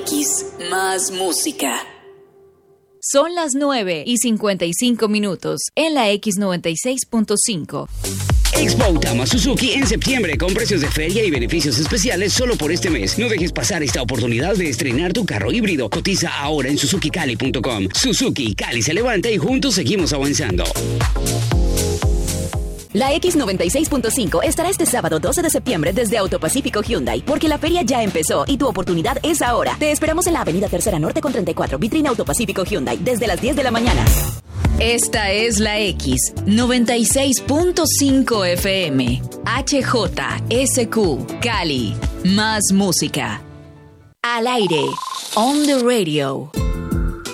X más música. Son las 9:55 en la X96.5. Expo Tama Suzuki en septiembre con precios de feria y beneficios especiales solo por este mes. No dejes pasar esta oportunidad de estrenar tu carro híbrido. Cotiza ahora en SuzukiCali.com. Suzuki, Cali se levanta y juntos seguimos avanzando. La X96.5 estará este sábado 12 de septiembre desde Autopacífico Hyundai, porque la feria ya empezó y tu oportunidad es ahora. Te esperamos en la avenida Tercera Norte con 34, vitrina Autopacífico Hyundai, desde las 10 de la mañana. Esta es la X96.5 FM, HJSQ, Cali, más música. Al aire, on the radio.